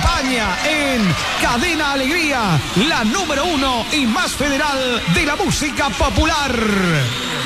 acompaña en Cadena Alegría, la número 1 y más federal de la música popular.